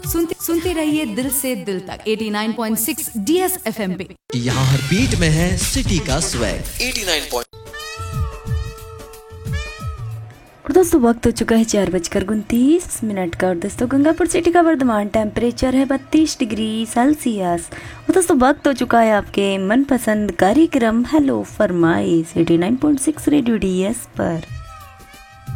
सुनते रहिए दिल से दिल तक 89.6 DSFM पे। यहाँ हर बीट में है सिटी का स्वैग 89. और दोस्तों वक्त हो चुका है 4:29 का। और दोस्तों गंगापुर सिटी का वर्तमान टेम्परेचर है 32 डिग्री सेल्सियस। और दोस्तों वक्त हो चुका है आपके मनपसंद कार्यक्रम हेलो फरमाइश 89.6 रेडियो DS पर।